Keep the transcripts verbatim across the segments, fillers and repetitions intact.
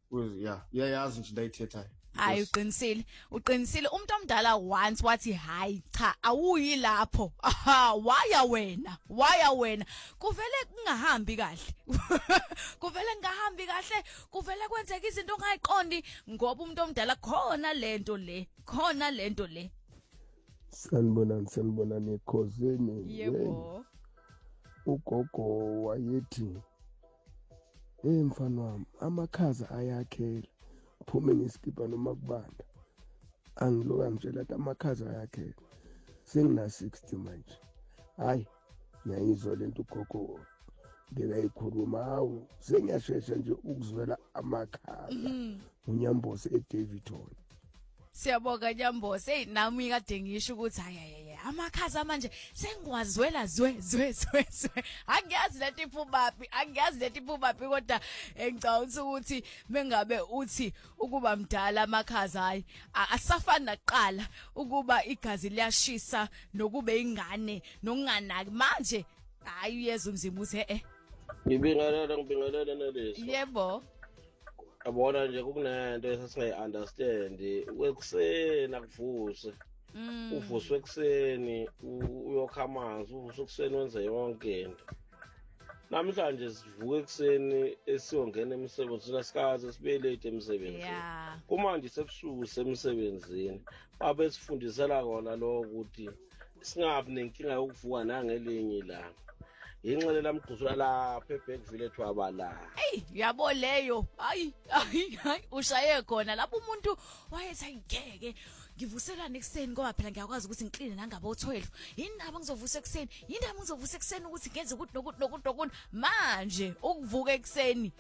yeah uyayazi nje layithethayo. Hayi uqinisile uqinisile umuntu omdala once wathi hayi cha awuyi lapho aha waya wena waya wena kuvele kungahambi kahle kuvele kungahambi kahle kuvele kwenzeka izinto ongayiqondi ngoba umuntu omdala khona lento le khona lento le. Sanibonani sanibonani ekhosini. Yebo ugogo wayethi hey mfana wami amakhaza ayakhela uphume nesikipa noma kubanda angiloka ngitshela ukuthi amakhaza ayakhela sengina sixty manje hayi ngiyayizwa lento ugogo ngekayikhuluma hawu sengiyashesha nje ukuzwela amakhaza unyambosi eDavidton. Siyabonga Nyambosi hey nami kade ngisho ukuthi hayi amakhaza manje sengiwazwela zwe zwe zwe zwe angiyazi leti phumaphi angiyazi leti phumaphi kodwa engicabanga ukuthi mengabe uthi ukuba mdala amakhaza hayi asafani naqala ukuba igazi liyashisa nokube ingane nokunganaki manje hayi uyeza umzimba uthi eh ngibingelela ngibingelela nalesi. Yebo abona nje kunento esesingayi-understand wekuseni akuvuse uvuswe ekuseni uyokha amanzi uvuswe ekuseni wenze yonke into. Namhlanje sivuke ekuseni esiyongena emsebenzini sikaze sibe late emsebenzini kumanje sebusuku semsebenzini babe sifundisela kona lo ukuthi singabi nenkinga yokuvuka nangelinye ilanga inxele lamgquzula lapha eBackville ethwaba la. Hey yabo leyo hayi hayi ushaye khona lapho umuntu wayethi ayigeke ngivusela nekuseni ngoba phela ngiyakwazi ukuthi ngikline nangabo twelve indaba ngizovusa ekuseni indaba ngizovusa ekuseni ukuthi ngenze ukuthi nokuthi nokuthi nokuthi manje ukuvuka ekuseni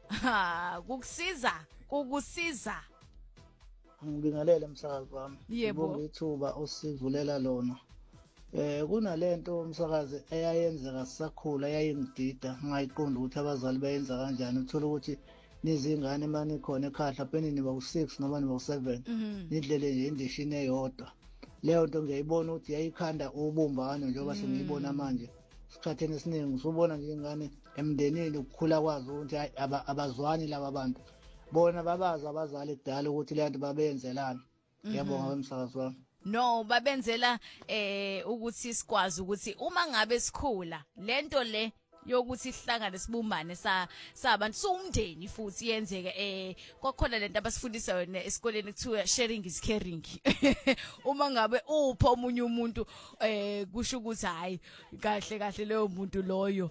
ha kukusiza kukusiza. Ngibingelele umsakazi wami ngibonga ithuba osivulela lona. Eh kunalento umsakazi eyayenzeka sisakhula yayingidida ngayiqonda ukuthi abazali bayenza kanjani uthola ukuthi nizingane manje khona ekhaya lapha niba u six noma niba u seven nidlele nje indishini eyodwa. Leyo nto ngiyayibona ukuthi yayikhanda ubumbano njengoba sengiyibona manje isikhatheni esiningi usubona nje ingane emndenini ukukhula kwazo ukuthi abazwani laba bantu bona babazi abazali kudala ukuthi le nto babenzelana. Ngiyabonga umsakazi wami. No babenzela eh ukuthi sikwazi ukuthi uma ngabe sikhula lento le yokuthi sihlangane sibumbane sa sabantu somndeni futhi yenzeke eh kwakhona lento abasifundisa yona esikoleni kuthiwa sharing is caring. Uma ngabe upho omunye umuntu eh kusho ukuthi hayi kahle kahle leyo muntu loyo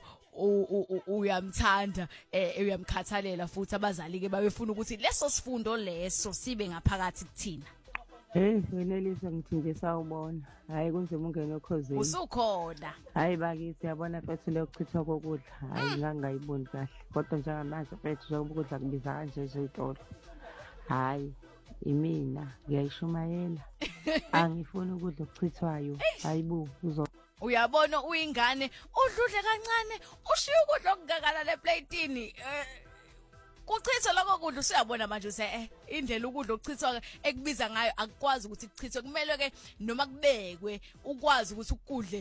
uyamthanda eh uyamkhathalela futhi abazali ke babefuna ukuthi leso sifundo leso sibe ngaphakathi kuthina. Hey wenelisa ngithinje sawubona hayi kunzima ungene ekhosini usukhona hayi bakithi yabona mfethu le ukuchithwa kokudla hayi ngangayiboni kahle kodwa njengamanje mfethu njengoba ukudla kubiza kanje ezitolo hayi imina ngiyayishumayela angifuni ukudla okuchithwayo hayibo uzo uyabona uyingane udludle kancane ushiya ukudla okungakala le platini kuchithwa lokho kudla usiyabona manje use eh indlela ukudla okuchithwa ekubiza ngayo akukwazi ukuthi kuchithwe kumele ke noma kubekwe ukwazi ukuthi ukudle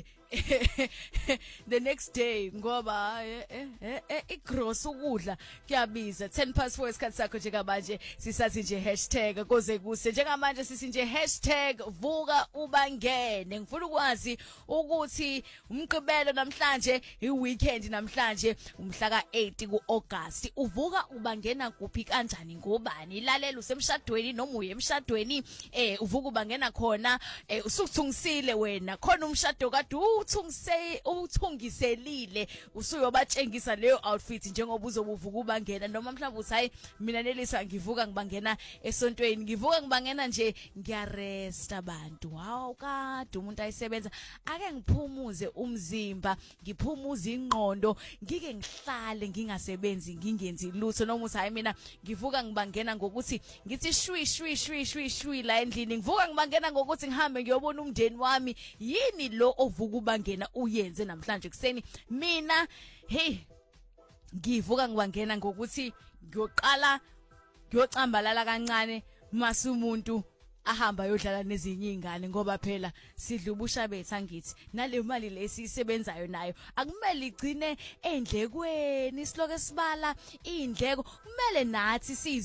the next day ngoba eh eh igross ukudla kuyabiza. ten past four isikhathi sakho njengamanje sisathi nje hashtag koze kuse njengamanje sisi nje hashtag vuka ubangene. Ngifuna ukwazi ukuthi umgqibelo namhlanje iweekend namhlanje umhla ka eight ku August uvuka ubangena kuphi kanjani ngobani lalela usemshadweni noma uye emshadweni eh uvuka ubangena khona eh usuthungisile wena khona umshado kade uthungise uthungiselile usuyobatshengisa leyo outfit njengoba uzobuvuka ubangena noma mhlawumbe uthi hayi mina nelisa ngivuka ngibangena esontweni ngivuka ngibangena nje ngiyarest abantu hawu kade umuntu ayisebenza ake ngiphumuze umzimba ngiphumuze ingqondo ngike ngihlale ngingasebenzi ngingenzi lutho noma uthi hayi mina ngivuka ngibangena ngokuthi ngithi shwi shwi shwi shwi shwi la endlini ngivuka ngibangena ngokuthi ngihambe ngiyobona umndeni wami yini lo ovuka ubangena uyenze namhlanje kuseni mina hey ngivuka ngibangena ngokuthi ngiyoqala ngiyocambalala kancane mase umuntu ahamba yodlala nezinye izingane ngoba phela sidla ubusha bethu angithi nale mali lesisebenzayo nayo akumele igcine endlekweni siloke sibala indleko kumele nathi